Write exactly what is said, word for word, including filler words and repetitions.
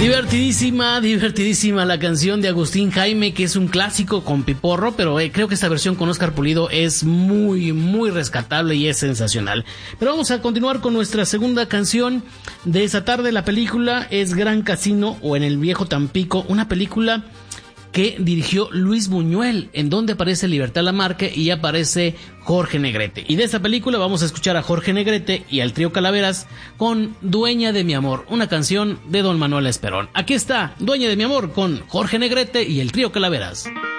Divertidísima, divertidísima la canción de Agustín Jaime, que es un clásico con Piporro, pero eh, creo que esta versión con Óscar Pulido es muy, muy rescatable y es sensacional. Pero vamos a continuar con nuestra segunda canción de esta tarde. La película es Gran Casino o En el Viejo Tampico, una película que dirigió Luis Buñuel, en donde aparece Libertad Lamarque y aparece Jorge Negrete. Y de esta película vamos a escuchar a Jorge Negrete y al trío Calaveras con Dueña de mi amor, una canción de Don Manuel Esperón. Aquí está Dueña de mi amor con Jorge Negrete y el trío Calaveras.